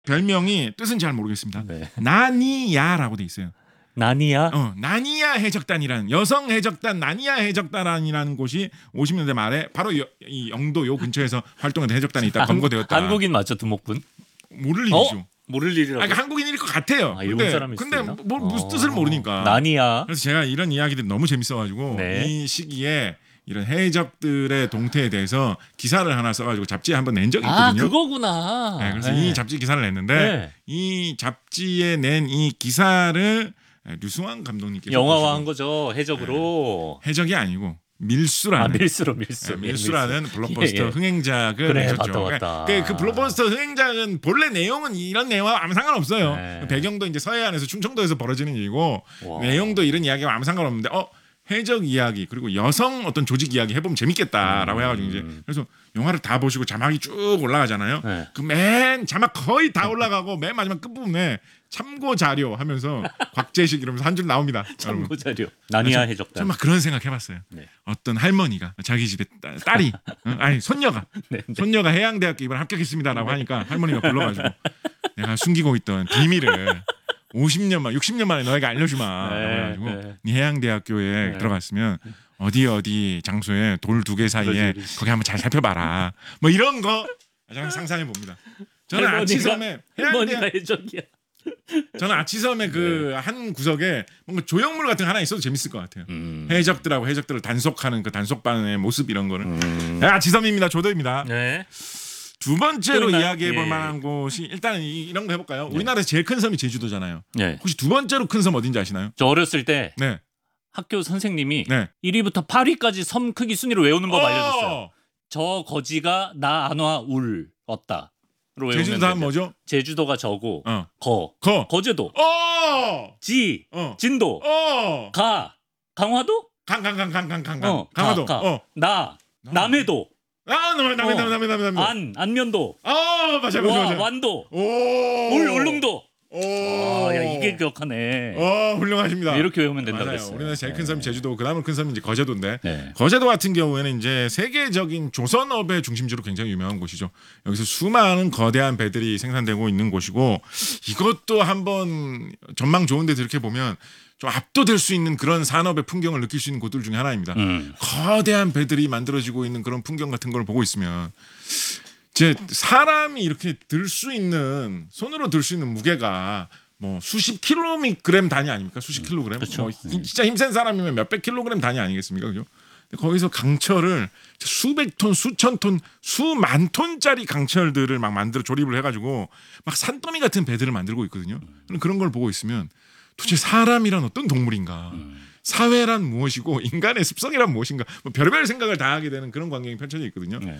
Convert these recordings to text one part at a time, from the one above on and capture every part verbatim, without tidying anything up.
별명이 뜻은 잘 모르겠습니다. 네. 나니야라고 돼 있어요. 나니야? 어, 나니야 해적단이라는 여성 해적단 나니야 해적단이라는 곳이 오십 년대 말에 바로 여, 이 영도 요 근처에서 활동하는 해적단이 있다 검거되었다. 한국인 맞죠, 두목분? 모를 일이죠. 어? 모를 일이라고. 아, 그러니까 한국인일 것 같아요. 아, 일본 근데, 사람일 근데 수도 있나? 뭐, 무슨 어. 뜻을 모르니까. 나니야. 그래서 제가 이런 이야기들이 너무 재밌어가지고 네. 이 시기에 이런 해적들의 동태에 대해서 기사를 하나 써가지고 잡지에 한번 낸 적이 아, 있거든요. 그거구나. 네, 그래서 네. 이 잡지 기사를 냈는데 네. 이 잡지에 낸 이 기사를 류승환 감독님께서 영화화한 거죠, 해적으로. 네. 해적이 아니고 밀수라는 아, 밀수로 밀수. 네, 밀수라는 밀수. 블록버스터 예, 예. 흥행작을 그래, 내셨죠. 맞다, 맞다. 그, 그 블록버스터 흥행작은 본래 내용은 이런 내용과 아무 상관없어요. 네. 배경도 이제 서해안에서 충청도에서 벌어지는 일이고 와. 내용도 이런 이야기와 아무 상관없는데 어 해적 이야기 그리고 여성 어떤 조직 이야기 해보면 재밌겠다라고 음. 해가지고 이제 그래서 영화를 다 보시고 자막이 쭉 올라가잖아요. 네. 그 맨 자막 거의 다 올라가고 맨 마지막 끝부분에 참고 자료 하면서 곽재식 이러면서 한 줄 나옵니다. 참고 자료. 나니야 해적단. 저막 그런 생각 해봤어요. 네. 어떤 할머니가 자기 집에 딸- 딸이 어, 아니 손녀가 네, 네. 손녀가 해양대학교 이번에 합격했습니다라고 하니까 할머니가 불러가지고 내가 숨기고 있던 비밀을 오십 년 만 육십 년 만에 너에게 알려주마. 네, 그래가지고 네. 네 해양대학교에 네. 들어갔으면 어디 어디 장소에 돌 두 개 사이에 그러지. 거기 한번 잘 살펴봐라. 뭐 이런 거 저는 상상해 봅니다. 저는 할머니가- 아치섬에 할머니가 해양대 해적이야. 저는 아치섬에 그 한 구석에 뭔가 조형물 같은 거 하나 있어도 재밌을 것 같아요. 음. 해적들하고 해적들을 단속하는 그 단속반의 모습 이런 거를. 음. 네, 아치섬입니다. 조도입니다. 네. 두 번째로 또 있나요? 이야기해 볼 예. 만한 곳이 일단 이- 이런 거 해볼까요? 우리나라에서 제일 큰 섬이 제주도잖아요. 네. 혹시 두 번째로 큰 섬 어딘지 아시나요? 저 어렸을 때 네. 학교 선생님이 네. 일 위부터 팔 위까지 섬 크기 순위로 외우는 법 알려줬어요. 어! 저 거지가 나 안 와 울 없다. 로 외우면 제주도 하면 되는데. 뭐죠? 제주도가 저고 어. 거 거. 거제도 어. 지 어. 진도 어. 가 강화도 강 강 강 강 강 강 강. 어, 강화도. 가, 가. 어. 나 남해도 아, 남해 남해 어. 남해 남해 남해 남해. 안 안면도 아, 맞아 맞아 와, 맞아. 완도 오. 울 울릉도 오. 아, 야 이게 기억하네. 어, 훌륭하십니다. 이렇게 외우면 된다 맞아요. 그랬어요. 우리나라 제일 큰 네. 섬이 제주도고 그다음은 큰 섬이 이제 거제도인데 네. 거제도 같은 경우에는 이제 세계적인 조선업의 중심지로 굉장히 유명한 곳이죠. 여기서 수많은 거대한 배들이 생산되고 있는 곳이고 이것도 한번 전망 좋은 데 이렇게 보면 좀 압도될 수 있는 그런 산업의 풍경을 느낄 수 있는 곳들 중에 하나입니다. 음. 거대한 배들이 만들어지고 있는 그런 풍경 같은 걸 보고 있으면 이제 사람이 이렇게 들 수 있는 손으로 들 수 있는 무게가 뭐 수십 킬로그램 단위 아닙니까? 수십 킬로그램. 그렇죠. 뭐 진짜 힘센 사람이면 몇백 킬로그램 단위 아니겠습니까? 그죠? 근데 거기서 강철을 수백 톤, 수천 톤, 수만 톤짜리 강철들을 막 만들어 조립을 해가지고 막 산더미 같은 배들을 만들고 있거든요. 그런 걸 보고 있으면 도대체 사람이란 어떤 동물인가? 사회란 무엇이고 인간의 습성이란 무엇인가? 뭐 별별 생각을 다 하게 되는 그런 광경이 펼쳐져 있거든요. 네.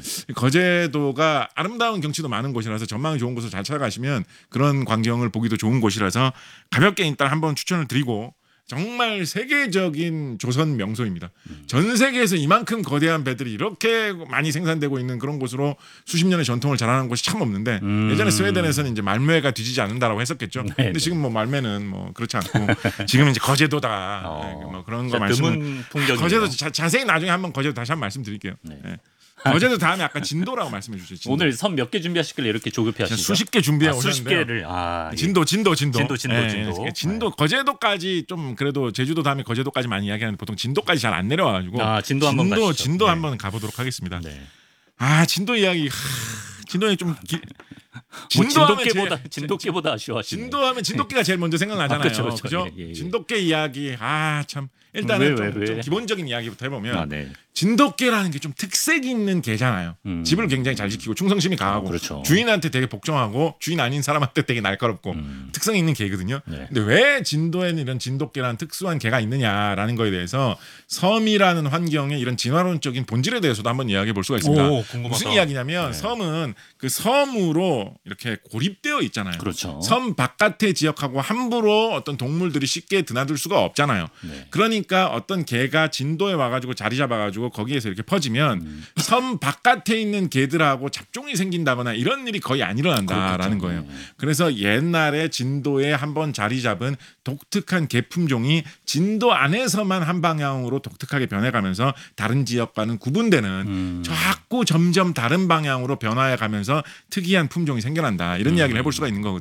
거제도가 아름다운 경치도 많은 곳이라서 전망이 좋은 곳을 잘 찾아가시면 그런 광경을 보기도 좋은 곳이라서 가볍게 일단 한번 추천을 드리고 정말 세계적인 조선 명소입니다. 전 세계에서 이만큼 거대한 배들이 이렇게 많이 생산되고 있는 그런 곳으로 수십 년의 전통을 자랑하는 곳이 참 없는데 음. 예전에 스웨덴에서는 이제 말매가 뒤지지 않는다라고 했었겠죠. 네, 근데 네. 지금 뭐 말매는 뭐 그렇지 않고 지금 이제 거제도다. 어. 네, 뭐 그런 거 진짜 말씀을 드문 풍경이네요. 거제도 자, 자세히 나중에 한번 거제도 다시 한번 말씀드릴게요. 네. 네. 거제도 다음에 아까 진도라고 말씀해 주셨죠. 진도. 오늘 섬 몇 개 준비하시길래 이렇게 조급해 제가 하시죠? 수십 개 준비해 아, 수십 오셨는데요. 개를 아, 예. 진도 진도 진도 진도, 진도, 예, 진도. 예, 진도 거제도까지 좀 그래도 제주도 다음에 거제도까지 많이 이야기하는데 보통 진도까지 잘 안 내려와가지고 아, 진도 한번 진도, 가시죠. 진도 네. 한번 가보도록 하겠습니다. 네. 아 진도 이야기 하, 진도에 좀 기, 뭐 진도하면 진돗개보다 제일- 진돗개보다 아쉬워하시네. 진도하면 진돗개가 제일 먼저 생각나잖아요. 아, 그쵸, 그쵸. 그죠? 예, 예, 예. 진돗개 이야기 아 참 일단은 왜, 좀, 왜, 왜? 좀 기본적인 이야기부터 해보면 아, 네. 진돗개라는 게 좀 특색 있는 개잖아요. 음. 집을 굉장히 잘 지키고 충성심이 강하고 아, 그렇죠. 주인한테 되게 복종하고 주인 아닌 사람한테 되게 날카롭고 음. 특성이 있는 개거든요. 네. 근데 왜 진도에는 이런 진돗개라는 특수한 개가 있느냐라는 거에 대해서 섬이라는 환경의 이런 진화론적인 본질에 대해서도 한번 이야기해 볼 수가 있습니다. 오, 궁금하다. 무슨 이야기냐면 네. 섬은 그 섬으로 이렇게 고립되어 있잖아요. 그렇죠. 섬 바깥의 지역하고 함부로 어떤 동물들이 쉽게 드나들 수가 없잖아요. 네. 그러니까 그러니까 어떤 개가 진도에 와가지고 자리 잡아가지고 거기에서 이렇게 퍼지면 음. 섬 바깥에 있는 개들하고 잡종이 생긴다거나 이런 일이 거의 안 일어난다라는 그렇겠죠. 거예요. 네. 그래서 옛날에 진도에 한번 자리 잡은 독특한 개 품종이 진도 안에서만 한 방향으로 독특하게 변해가면서 다른 지역과는 구분되는 음. 자꾸 점점 다른 방향으로 변화해 가면서 특이한 품종이 생겨난다. 이런 음. 이야기를 해볼 수가 있는 거거든요.